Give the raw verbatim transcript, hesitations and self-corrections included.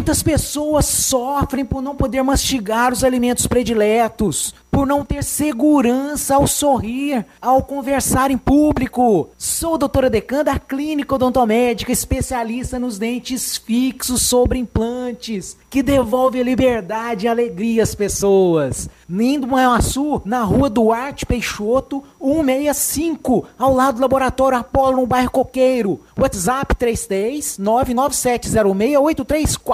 Muitas pessoas sofrem por não poder mastigar os alimentos prediletos, por não ter segurança ao sorrir, ao conversar em público. Sou a doutora Decan da Clínica Odontomédica, especialista nos dentes fixos sobre implantes, que devolve a liberdade e alegria às pessoas. Lindo Manhuaçu, na rua Duarte Peixoto, cento e sessenta e cinco, ao lado do Laboratório Apolo, no bairro Coqueiro. WhatsApp três três nove nove sete zero seis oito três quatro.